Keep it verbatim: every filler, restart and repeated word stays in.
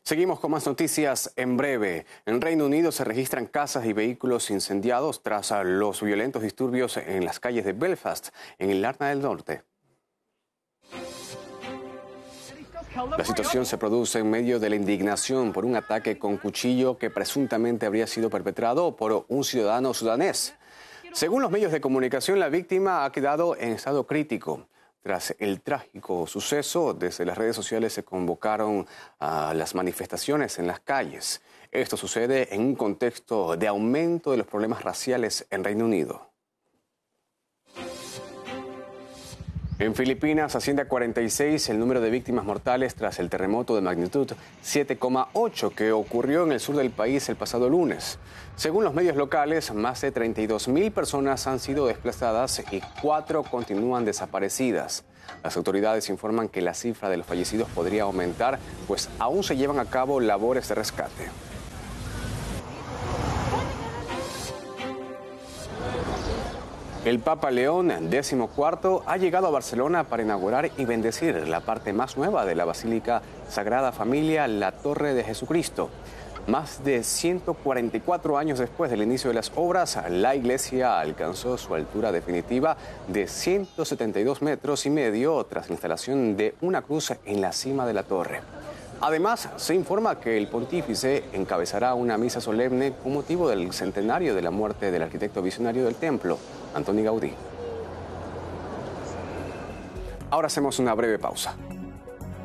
Seguimos con más noticias en breve. En Reino Unido se registran casas y vehículos incendiados tras los violentos disturbios en las calles de Belfast, en Irlanda del Norte. La situación se produce en medio de la indignación por un ataque con cuchillo que presuntamente habría sido perpetrado por un ciudadano sudanés. Según los medios de comunicación, la víctima ha quedado en estado crítico. Tras el trágico suceso, desde las redes sociales se convocaron a las manifestaciones en las calles. Esto sucede en un contexto de aumento de los problemas raciales en Reino Unido. En Filipinas asciende a cuarenta y seis el número de víctimas mortales tras el terremoto de magnitud siete coma ocho que ocurrió en el sur del país el pasado lunes. Según los medios locales, más de treinta y dos mil personas han sido desplazadas y cuatro continúan desaparecidas. Las autoridades informan que la cifra de los fallecidos podría aumentar, pues aún se llevan a cabo labores de rescate. El Papa León decimocuarto ha llegado a Barcelona para inaugurar y bendecir la parte más nueva de la Basílica Sagrada Familia, la Torre de Jesucristo. Más de ciento cuarenta y cuatro años después del inicio de las obras, la iglesia alcanzó su altura definitiva de ciento setenta y dos metros y medio tras la instalación de una cruz en la cima de la torre. Además, se informa que el pontífice encabezará una misa solemne con motivo del centenario de la muerte del arquitecto visionario del templo, Antoni Gaudí. Ahora hacemos una breve pausa.